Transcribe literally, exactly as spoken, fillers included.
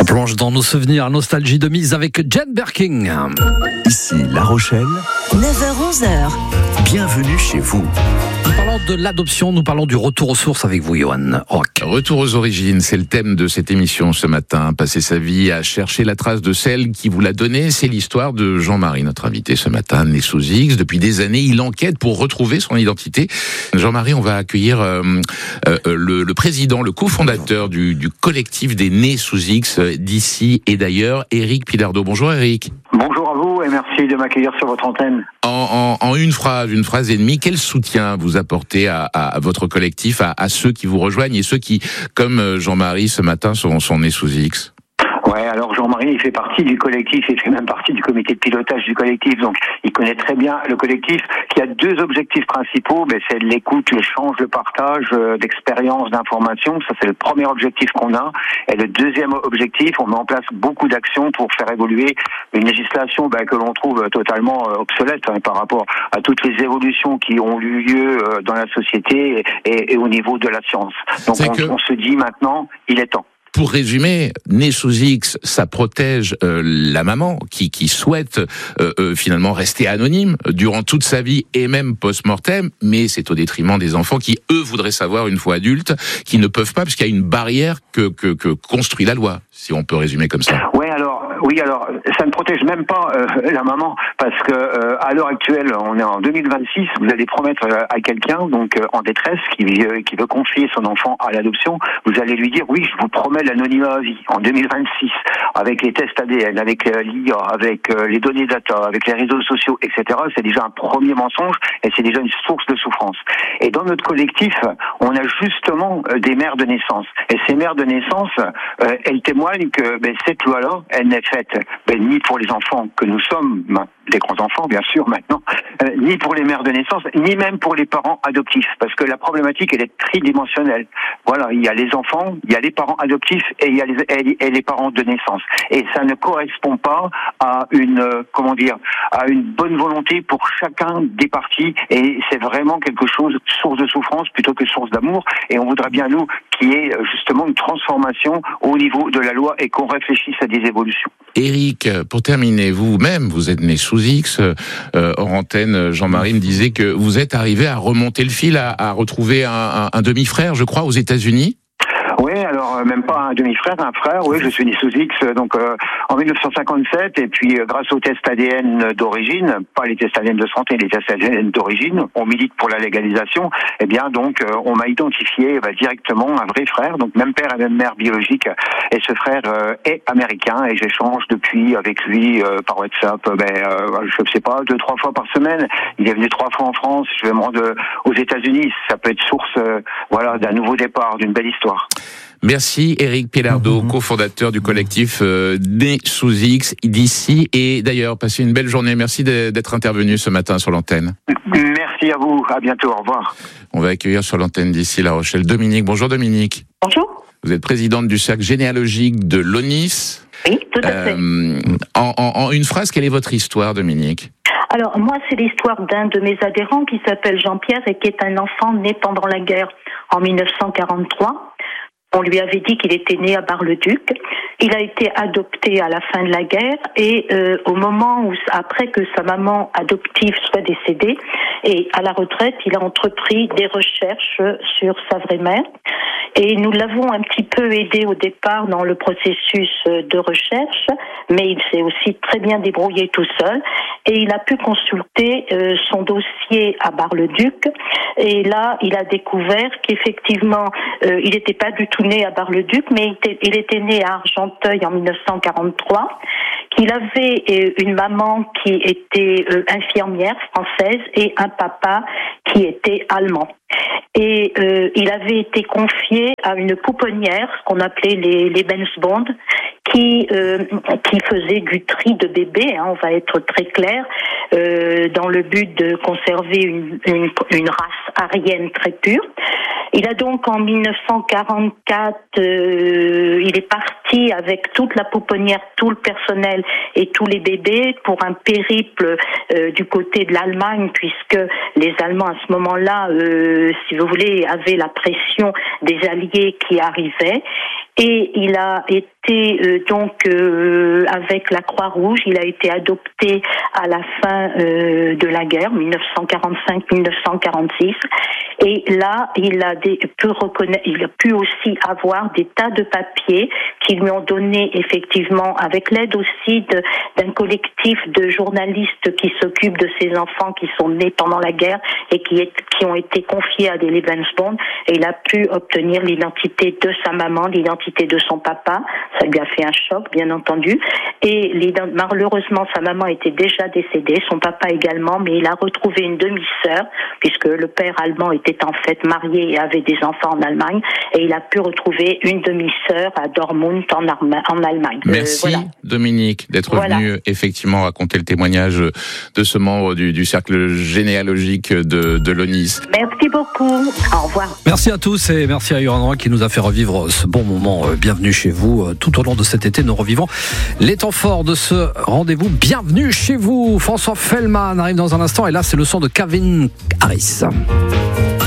plonge dans nos souvenirs, nostalgie de mise avec Jane Birkin. Ici La Rochelle, neuf heures onze heures. Bienvenue chez vous. Nous parlons de l'adoption, nous parlons du retour aux sources avec vous, Johan Rock. Retour aux origines, c'est le thème de cette émission ce matin. Passer sa vie à chercher la trace de celle qui vous l'a donnée, c'est l'histoire de Jean-Marie, notre invité ce matin, né sous X. Depuis des années, il enquête pour retrouver son identité. Jean-Marie, on va accueillir euh, euh, le, le président, le cofondateur du, du collectif des nés sous X d'ici et d'ailleurs, Éric Pilardeau. Bonjour Éric. Bonjour à vous et merci de m'accueillir sur votre antenne. En, en, en une phrase, une phrase et demie, quel soutien vous apportez à, à, à votre collectif, à, à ceux qui vous rejoignent et ceux qui, comme Jean-Marie ce matin, sont, sont nés sous X? Ouais, alors Jean-Marie, il fait partie du collectif, il fait même partie du comité de pilotage du collectif, donc il connaît très bien le collectif, qui a deux objectifs principaux, mais c'est l'écoute, l'échange, le partage euh, d'expériences, d'informations, ça c'est le premier objectif qu'on a, et le deuxième objectif, on met en place beaucoup d'actions pour faire évoluer une législation ben, que l'on trouve totalement euh, obsolète hein, par rapport à toutes les évolutions qui ont eu lieu euh, dans la société et, et, et au niveau de la science. Donc on, que... on se dit maintenant, il est temps. Pour résumer, né sous X, ça protège euh, la maman qui, qui souhaite euh, euh, finalement rester anonyme durant toute sa vie et même post-mortem, mais c'est au détriment des enfants qui, eux, voudraient savoir une fois adultes, qui ne peuvent pas, parce qu'il y a une barrière que, que, que construit la loi, si on peut résumer comme ça. Ouais, alors, oui, alors, ça ne protège même pas euh, la maman, parce que euh, à l'heure actuelle, on est en deux mille vingt-six, vous allez promettre euh, à quelqu'un, donc euh, en détresse, qui, euh, qui veut confier son enfant à l'adoption, vous allez lui dire, oui, je vous promets l'anonymat à vie, en deux mille vingt-six, avec les tests A D N, avec euh, l'I A, avec euh, les données data, avec les réseaux sociaux, et cetera. C'est déjà un premier mensonge, et c'est déjà une source de souffrance. Et dans notre collectif, on a justement euh, des mères de naissance. Et ces mères de naissance, euh, elles témoignent que ben, cette loi-là, elle n'est faite ben, ni pour les enfants que nous sommes, ben, des grands-enfants bien sûr maintenant, euh, ni pour les mères de naissance, ni même pour les parents adoptifs, parce que la problématique elle est tridimensionnelle. Voilà, il y a les enfants, il y a les parents adoptifs et il y a les, et, et les parents de naissance. Et ça ne correspond pas à une, euh, comment dire, à une bonne volonté pour chacun des parties. Et c'est vraiment quelque chose, source de souffrance plutôt que source d'amour. Et on voudrait bien, nous, qu'il y ait justement une transformation au niveau de la loi et qu'on réfléchisse à des évolutions. Éric, pour terminer, vous-même, vous êtes né sous X. Euh, hors antenne, Jean-Marie me disait que vous êtes arrivé à remonter le fil, à, à retrouver un, un, un demi-frère, je crois, aux États-Unis. Oui, alors euh, même pas un demi-frère, un frère. Oui, je suis né sous X donc euh, en mille neuf cent cinquante-sept et puis euh, grâce aux tests A D N d'origine, pas les tests A D N de santé, les tests A D N d'origine, on milite pour la légalisation. Eh bien donc euh, on m'a identifié bah, directement un vrai frère, donc même père et même mère biologique. Et ce frère euh, est américain et j'échange depuis avec lui euh, par WhatsApp. Euh, ben euh, je ne sais pas deux trois fois par semaine. Il est venu trois fois en France. Je vais me rendre aux États-Unis. Ça peut être source euh, voilà d'un nouveau départ, d'une belle histoire. Merci Éric Pilardeau, mmh. cofondateur du collectif euh, Nés sous X d'ici et d'ailleurs, passez une belle journée. Merci d'être intervenu ce matin sur l'antenne. Merci à vous, à bientôt, au revoir. On va accueillir sur l'antenne d'ici La Rochelle Dominique. Bonjour Dominique. Bonjour. Vous êtes présidente du cercle généalogique de l'O N I S. Oui, tout à fait. Euh, en, en, en une phrase, quelle est votre histoire, Dominique ? Alors, moi, c'est l'histoire d'un de mes adhérents qui s'appelle Jean-Pierre et qui est un enfant né pendant la guerre en mille neuf cent quarante-trois. On lui avait dit qu'il était né à Bar-le-Duc. Il a été adopté à la fin de la guerre et euh, au moment où, après que sa maman adoptive soit décédée et à la retraite, il a entrepris des recherches sur sa vraie mère. Et nous l'avons un petit peu aidé au départ dans le processus de recherche, mais il s'est aussi très bien débrouillé tout seul. Et il a pu consulter euh, son dossier à Bar-le-Duc. Et là, il a découvert qu'effectivement, euh, il n'était pas du tout né à Bar-le-Duc, mais il était, il était né à Argenteuil en mille neuf cent quarante-trois, qu'il avait euh, une maman qui était euh, infirmière française et un papa qui était allemand. Et euh, il avait été confié à une pouponnière, ce qu'on appelait les, les Bensbond, qui euh, qui faisait du tri de bébés, hein, on va être très clair, euh, dans le but de conserver une, une, une race aryenne très pure. Il a donc en mille neuf cent quarante-quatre, euh, il est parti parti avec toute la pouponnière, tout le personnel et tous les bébés pour un périple euh, du côté de l'Allemagne, puisque les Allemands à ce moment-là, euh, si vous voulez, avaient la pression des Alliés qui arrivaient. Et il a été euh, donc euh, avec la Croix-Rouge, il a été adopté à la fin euh, de la guerre, dix-neuf cent quarante-cinq dix-neuf cent quarante-six. Et là, il a des, pu reconnaître, il a pu aussi avoir des tas de papiers qui lui ont donné effectivement, avec l'aide aussi de, d'un collectif de journalistes qui s'occupent de ces enfants qui sont nés pendant la guerre et qui, est, qui ont été confiés à des Lebensborn. Et il a pu obtenir l'identité de sa maman, l'identité de son papa. Ça lui a fait un choc, bien entendu. Et malheureusement, sa maman était déjà décédée, son papa également, mais il a retrouvé une demi-sœur, puisque le père allemand était en fait marié et avait des enfants en Allemagne, et il a pu retrouver une demi-sœur à Dortmund en, Arma- en Allemagne. Merci euh, voilà. Dominique d'être voilà. venu effectivement raconter le témoignage de ce membre du, du cercle généalogique de, de l'O N I S. Merci beaucoup. Au revoir. Merci à tous et merci à Yoran Roy qui nous a fait revivre ce bon moment. Bienvenue chez vous. Tout au long de cet été, nous revivons les temps forts de ce rendez-vous. Bienvenue chez vous. François Fellman arrive dans un instant et là, c'est le son de Calvin Harris.